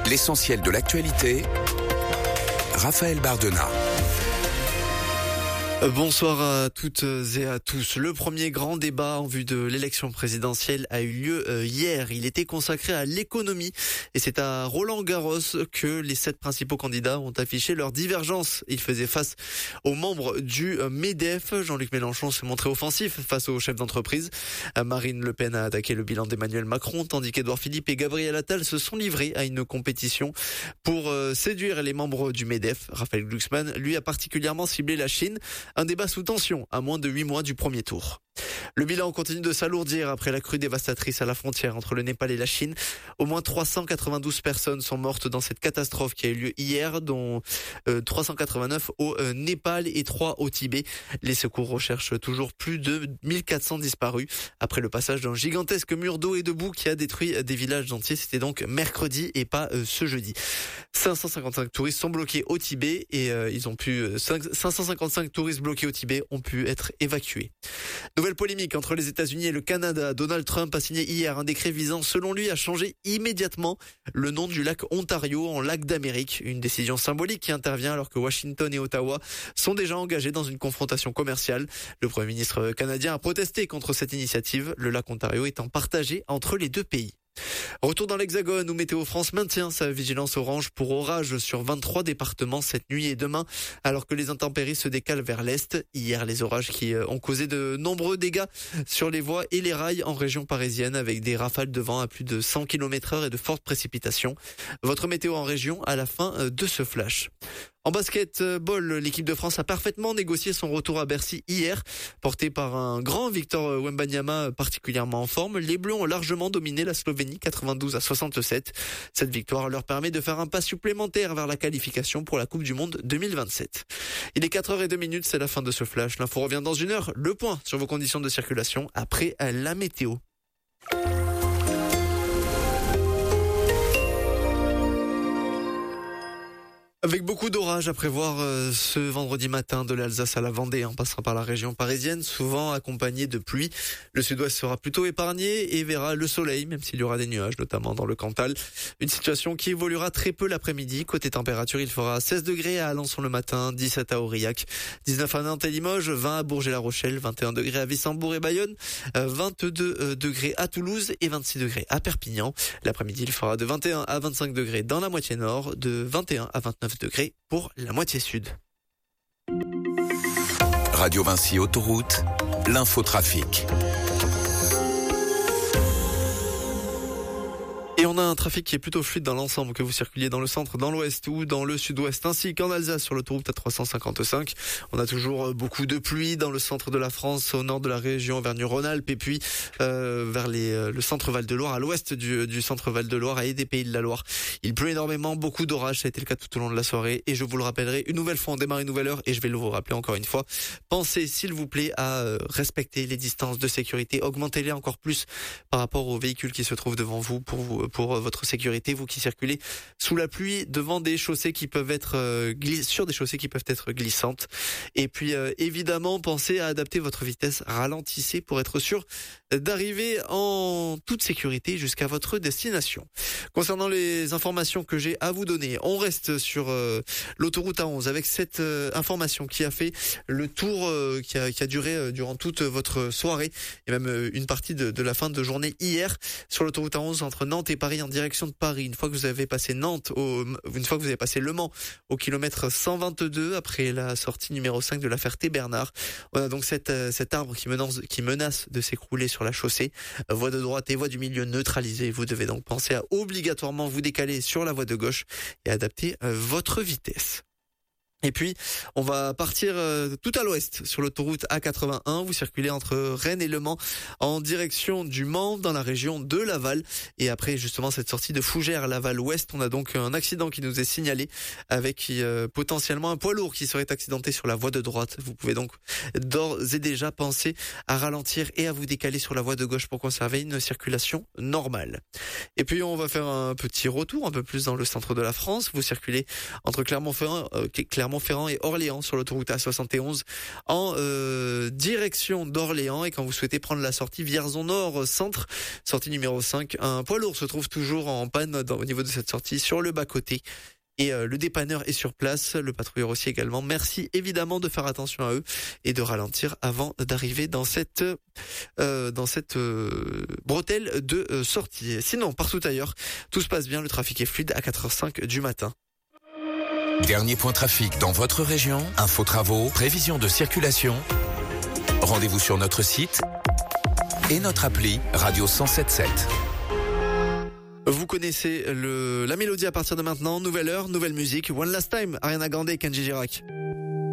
L'essentiel de l'actualité, Raphaël Bardena. Bonsoir à toutes et à tous. Le premier grand débat en vue de l'élection présidentielle a eu lieu hier. Il était consacré à l'économie et c'est à Roland-Garros que les 7 principaux candidats ont affiché leur divergence. Ils faisaient face aux membres du MEDEF. Jean-Luc Mélenchon s'est montré offensif face aux chefs d'entreprise. Marine Le Pen a attaqué le bilan d'Emmanuel Macron, tandis qu'Édouard Philippe et Gabriel Attal se sont livrés à une compétition pour séduire les membres du MEDEF. Raphaël Glucksmann, lui, a particulièrement ciblé la Chine. Un débat sous tension à moins de 8 mois du premier tour. Le bilan continue de s'alourdir après la crue dévastatrice à la frontière entre le Népal et la Chine. Au moins 392 personnes sont mortes dans cette catastrophe qui a eu lieu hier, dont 389 au Népal et 3 au Tibet. Les secours recherchent toujours plus de 1400 disparus après le passage d'un gigantesque mur d'eau et de boue qui a détruit des villages entiers. C'était donc mercredi et pas ce jeudi. 555 touristes sont bloqués au Tibet et 555 touristes bloqués au Tibet ont pu être évacués. Nouvelle polémique entre les États-Unis et le Canada. Donald Trump a signé hier un décret visant, selon lui, à changer immédiatement le nom du lac Ontario en lac d'Amérique. Une décision symbolique qui intervient alors que Washington et Ottawa sont déjà engagés dans une confrontation commerciale. Le Premier ministre canadien a protesté contre cette initiative, le lac Ontario étant partagé entre les deux pays. Retour dans l'Hexagone où Météo France maintient sa vigilance orange pour orage sur 23 départements cette nuit et demain, alors que les intempéries se décalent vers l'est. Hier, les orages qui ont causé de nombreux dégâts sur les voies et les rails en région parisienne avec des rafales de vent à plus de 100 km/h et de fortes précipitations. Votre météo en région à la fin de ce flash. En basketball, l'équipe de France a parfaitement négocié son retour à Bercy hier. Porté par un grand Victor Wembanyama particulièrement en forme, les Bleus ont largement dominé la Slovénie 92-67. Cette victoire leur permet de faire un pas supplémentaire vers la qualification pour la Coupe du Monde 2027. Il est 4h02, c'est la fin de ce flash. L'info revient dans 1 heure. Le point sur vos conditions de circulation après la météo. Avec beaucoup d'orages à prévoir ce vendredi matin de l'Alsace à la Vendée, en passant par la région parisienne, souvent accompagné de pluie. Le sud-ouest sera plutôt épargné et verra le soleil, même s'il y aura des nuages, notamment dans le Cantal. Une situation qui évoluera très peu l'après-midi. Côté température, il fera 16 degrés à Alençon le matin, 17 à Aurillac, 19 à Nantes et Limoges, 20 à Bourges et La Rochelle, 21 degrés à Wissembourg et Bayonne, 22 degrés à Toulouse et 26 degrés à Perpignan. L'après-midi, il fera de 21 à 25 degrés dans la moitié nord, de 21 à 29 degrés pour la moitié sud. Radio Vinci Autoroute, l'infotrafic. Et on a un trafic qui est plutôt fluide dans l'ensemble, que vous circuliez dans le centre, dans l'ouest ou dans le sud-ouest, ainsi qu'en Alsace sur l'autoroute A355. On a toujours beaucoup de pluie dans le centre de la France, au nord de la région Auvergne-Rhône-Alpes, et puis vers le centre Val-de-Loire, à l'ouest du centre Val-de-Loire et des Pays de la Loire. Il pleut énormément, beaucoup d'orages, ça a été le cas tout au long de la soirée, et je vous le rappellerai une nouvelle fois, on démarre une nouvelle heure, et je vais vous rappeler encore une fois. Pensez, s'il vous plaît, à respecter les distances de sécurité, augmentez-les encore plus par rapport aux véhicules qui se trouvent devant vous, pour votre sécurité, vous qui circulez sous la pluie devant des chaussées qui peuvent être sur des chaussées qui peuvent être glissantes. Et puis évidemment, pensez à adapter votre vitesse, ralentissez pour être sûr d'arriver en toute sécurité jusqu'à votre destination. Concernant les informations que j'ai à vous donner, on reste sur l'autoroute A11 avec cette information qui a fait le tour, qui a duré durant toute votre soirée et même une partie de la fin de journée hier sur l'autoroute A11 entre Nantes et Paris en direction de Paris. Une fois que vous avez passé Le Mans au kilomètre 122 après la sortie numéro 5 de la Ferté-Bernard, on a donc cet arbre qui menace de s'écrouler sur la chaussée. Voie de droite et voie du milieu neutralisée. Vous devez donc penser à obligatoirement vous décaler sur la voie de gauche et adapter votre vitesse. Et puis, on va partir tout à l'ouest sur l'autoroute A81. Vous circulez entre Rennes et Le Mans en direction du Mans dans la région de Laval. Et après justement cette sortie de Fougères, Laval-Ouest, on a donc un accident qui nous est signalé avec potentiellement un poids lourd qui serait accidenté sur la voie de droite. Vous pouvez donc d'ores et déjà penser à ralentir et à vous décaler sur la voie de gauche pour conserver une circulation normale. Et puis, on va faire un petit retour un peu plus dans le centre de la France. Vous circulez entre Clermont-Ferrand Clermont-Ferrand et Orléans sur l'autoroute A71 en direction d'Orléans. Et quand vous souhaitez prendre la sortie Vierzon Nord Centre, sortie numéro 5, un poids lourd se trouve toujours en panne au niveau de cette sortie sur le bas-côté. Et le dépanneur est sur place, le patrouilleur aussi également. Merci évidemment de faire attention à eux et de ralentir avant d'arriver dans cette bretelle de sortie. Sinon, partout ailleurs, tout se passe bien, le trafic est fluide à 4h05 du matin. Dernier point trafic dans votre région, info travaux, prévision de circulation. Rendez-vous sur notre site et notre appli Radio 107.7. Vous connaissez la mélodie à partir de maintenant. Nouvelle heure, nouvelle musique. One Last Time, Ariana Grande et Kenji Girac.